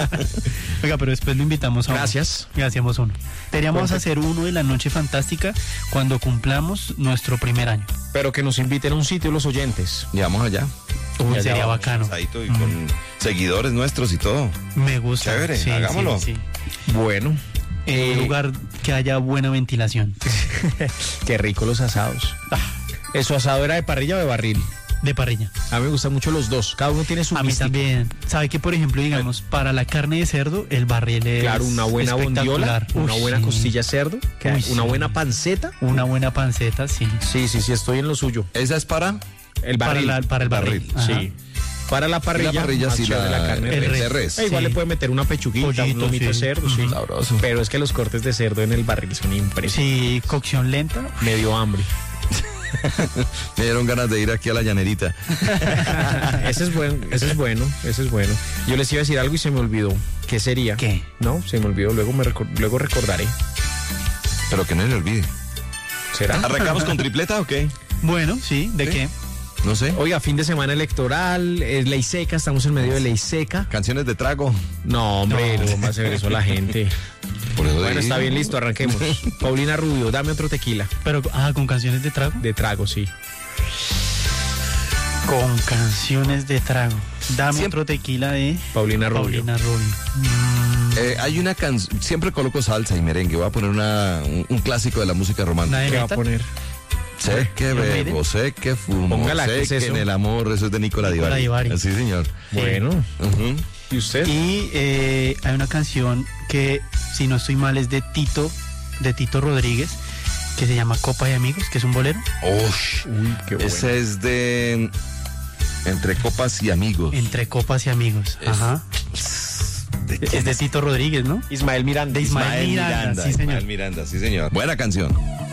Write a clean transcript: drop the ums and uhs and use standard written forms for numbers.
Oiga, pero después lo invitamos a Gracias. uno. Y hacemos uno. Deberíamos hacer uno de la Noche Fantástica cuando cumplamos nuestro primer año. Pero que nos inviten a un sitio los oyentes. Y vamos allá. Uy, allá sería vamos, bacano. Y con seguidores nuestros y todo. Me gusta. Chévere, Sí, hagámoslo. sí. Bueno. En un lugar que haya buena ventilación. Qué rico los asados. ¿Eso asado era de parrilla o de barril? De parrilla. A mí me gustan mucho los dos. Cada uno tiene su A mí mística. también. ¿Sabe que, por ejemplo, digamos, para la carne de cerdo, el barril es Claro, una buena bondiola, espectacular? una Uy, buena sí. costilla de cerdo, Uy, una sí. buena panceta. Una buena panceta, sí. Sí, estoy en lo suyo. ¿Esa es para? El barril. Para el barril. Barril, Ajá. Sí. Para la parrilla, Y la parrilla más sí, chévere la carne el de res. res. Igual Sí. le puede meter una pechuguita, Pollito, un lomito de sí. cerdo, sí. Sabroso. Pero es que los cortes de cerdo en el barril son impresionantes. Sí, cocción lenta. Me dio hambre. Me dieron ganas de ir aquí a la llanerita. Ese es bueno. Yo les iba a decir algo y se me olvidó. ¿Qué sería? ¿Qué? No, se me olvidó. Luego recordaré. Pero que no le olvide. ¿Será? ¿Arrancamos con tripleta o qué? Bueno, sí, ¿de ¿Sí? qué? No sé. Oiga, fin de semana electoral, es ley seca, estamos en medio de ley seca. Canciones de trago. No, hombre, No. no vamos a hacer eso a la gente. Por eso Bueno, digo. está bien, listo, arranquemos. Paulina Rubio, dame otro tequila. Pero, con canciones de trago. De trago, sí. Con canciones de trago. Dame Siempre- otro tequila de Paulina Rubio. Paulina Rubio. Hay una canción, siempre coloco salsa y merengue. Voy a poner un clásico de la música romántica. Una de ¿Qué va a metal. poner? Sé que ¿Iron bebo, Maiden? sé que fumo, Póngala, ¿qué sé es que eso? en el amor, eso es de Nicola Nicola Divari. Divari. Sí, señor. Bueno, Ujú. ¿y usted? Y hay una canción que, si no estoy mal, es de Tito Rodríguez, que se llama Copa de Amigos, que es un bolero. Ush, Uy, qué bueno. ese es de Entre Copas y Amigos. Entre Copas y Amigos. Es- Ajá. ¿De quién Es de Tito Rodríguez, ¿no? Ismael Miranda. De Ismael Miranda, sí, señor. Ismael Miranda, sí, señor. Buena canción.